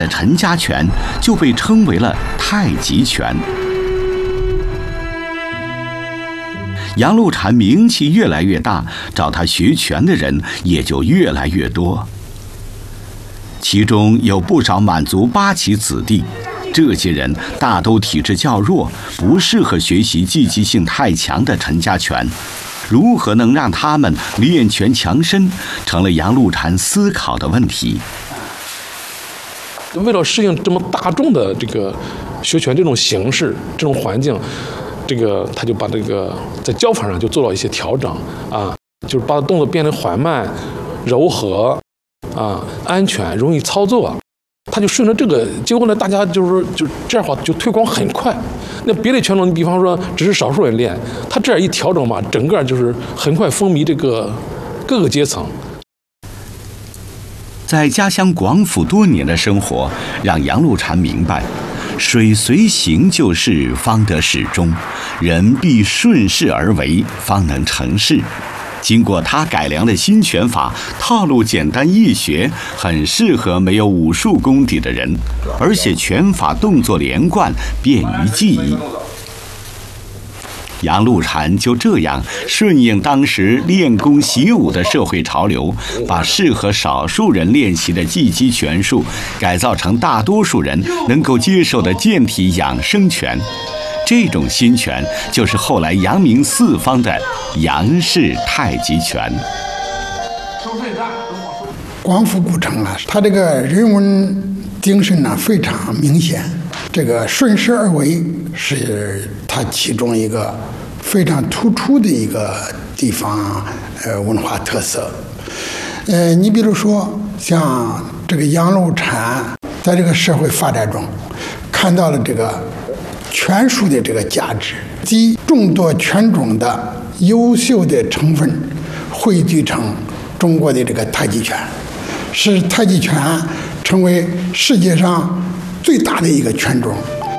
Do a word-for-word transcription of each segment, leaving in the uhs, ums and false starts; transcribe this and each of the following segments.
陈家拳就被称为了太极拳。杨露禅名气越来越大，找他学拳的人也就越来越多。其中有不少满族八旗子弟，这些人大都体质较弱，不适合学习积极性太强的陈家拳。如何能让他们练拳强身，成了杨露禅思考的问题。 为了适应这么大众的这个学拳这种形式、这种环境，这个他就把这个在教法上就做了一些调整啊，就是把动作变得缓慢、柔和啊、安全、容易操作。他就顺着这个，结果呢，大家就是就这样的话就推广很快。那别的拳种，你比方说只是少数人练，他这样一调整嘛，整个就是很快风靡这个各个阶层。 在家乡广府多年的生活，让杨露禅明白，水随形就势，方得始终；人必顺势而为，方能成事。经过他改良的新拳法，套路简单易学，很适合没有武术功底的人，而且拳法动作连贯，便于记忆。杨露禅就这样顺应当时练功习武的社会潮流，把适合少数人练习的技击拳术改造成大多数人能够接受的健体养生拳。这种新拳就是后来扬名四方的杨氏太极拳。 广府古城啊，它这个人文精神呢非常明显，这个顺势而为是它其中一个非常突出的一个地方呃文化特色。呃，你比如说像这个杨露禅在这个社会发展中看到了这个拳术的这个价值，集众多拳种的优秀的成分汇聚成中国的这个太极拳，使太极拳成为世界上最大的一个拳种。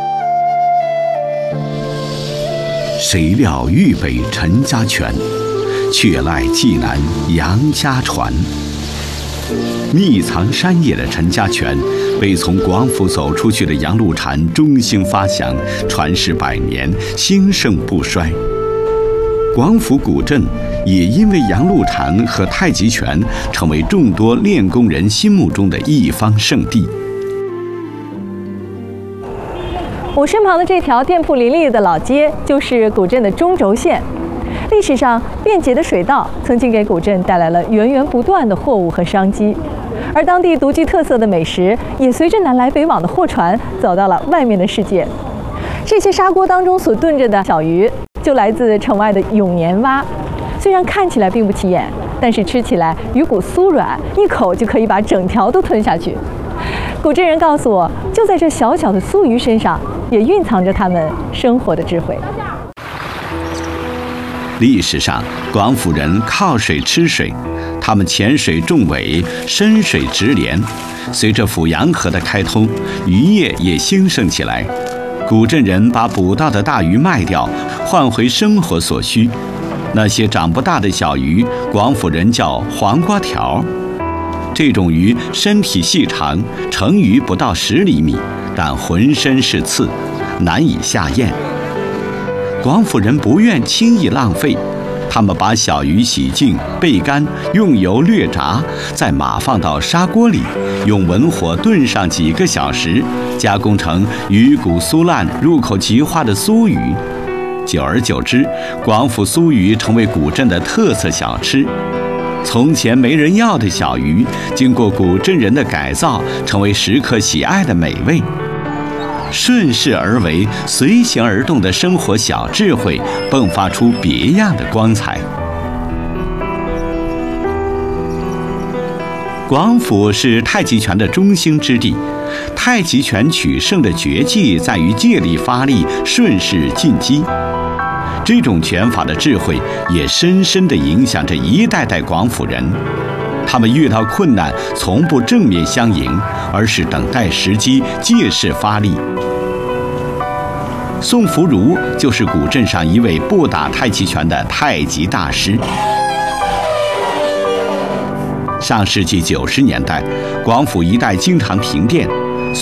谁料豫北陈家拳，却赖济南杨家传。密藏山野的陈家拳，被从广府走出去的杨露禅中兴发祥，传世百年，兴盛不衰。广府古镇也因为杨露禅和太极拳，成为众多练功人心目中的一方圣地。 我身旁的这条店铺林立的老街，就是古镇的中轴线。历史上，便捷的水道曾经给古镇带来了源源不断的货物和商机，而当地独具特色的美食，也随着南来北往的货船走到了外面的世界。这些砂锅当中所炖着的小鱼，就来自城外的永年蛙。虽然看起来并不起眼，但是吃起来鱼骨酥软，一口就可以把整条都吞下去。古镇人告诉我，就在这小小的酥鱼身上，也蕴藏着他们生活的智慧。 历史上，广府人靠水吃水，他们浅水重尾，深水直连。随着阜阳河的开通，渔业也兴盛起来。古镇人把捕到的大鱼卖掉，换回生活所需。那些长不大的小鱼，广府人叫黄瓜条。这种鱼身体细长，成鱼不到十厘米，但浑身是刺，难以下咽。广府人不愿轻易浪费，他们把小鱼洗净、焙干，用油略炸，再码放到砂锅里，用文火炖上几个小时，加工成鱼骨酥烂、入口即化的酥鱼。久而久之，广府酥鱼成为古镇的特色小吃。从前没人要的小鱼，经过古镇人的改造，成为食客喜爱的美味。顺势而为、随形而动的生活小智慧，迸发出别样的光彩。广府是太极拳的中兴之地，太极拳取胜的绝技在于借力发力、顺势进击。这种拳法的智慧也深深地影响着一代代广府人。他们遇到困难从不正面相迎，而是等待时机，借势发力。宋福如就是古镇上一位不打太极拳的太极大师。上世纪九十年代，广府一带经常停电，